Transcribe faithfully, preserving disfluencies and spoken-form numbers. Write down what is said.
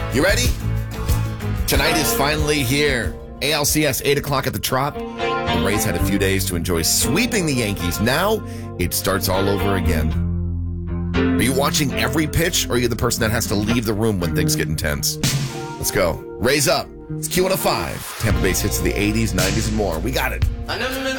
You ready? Tonight is finally here. A L C S, eight o'clock at the Trop. The Rays had a few days to enjoy sweeping the Yankees. Now, it starts all over again. Are you watching every pitch, or are you the person that has to leave the room when things get intense? Let's go. Raise up. It's Q one oh five. Tampa Bay's hits of the eighties, nineties, and more. We got it.